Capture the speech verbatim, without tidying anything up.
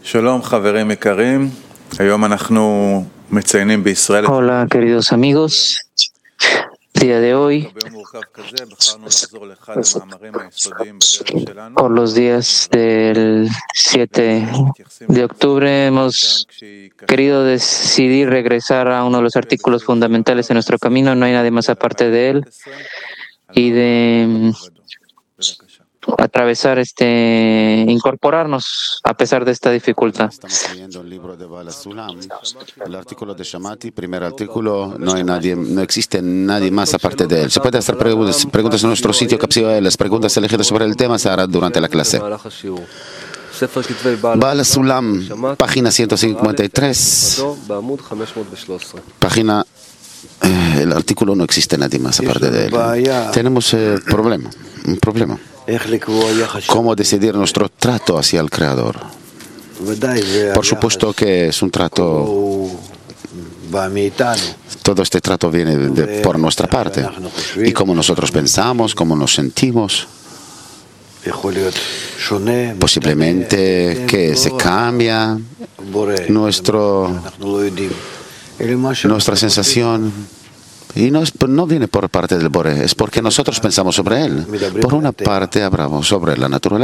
שלום חברים יקרים, היום אנחנו מציינים בישראל. Hola queridos amigos, día de hoy, por los días del siete de octubre, hemos querido decidir regresar a uno de los artículos fundamentales de nuestro camino. No hay nadie más aparte de él, y de atravesar este, incorporarnos a pesar de esta dificultad. Estamos leyendo el libro de Baal HaSulam, el artículo de Shamati, primer artículo, no hay nadie, no existe nadie más aparte de él. Se puede hacer preguntas, preguntas en nuestro sitio Capsiva. Las preguntas elegidas sobre el tema se harán durante la clase. Baal HaSulam, página ciento cincuenta y tres, página, eh, el artículo no existe nadie más aparte de él. Tenemos eh, problema, un problema. ¿Cómo decidir nuestro trato hacia el Creador? Por supuesto que es un trato, todo este trato viene de, por nuestra parte. Y cómo nosotros pensamos, cómo nos sentimos, posiblemente que se cambia nuestro, nuestra sensación. Y no, es, no viene por parte del Boré, es porque nosotros pensamos sobre él. Por una parte hablamos sobre la naturaleza.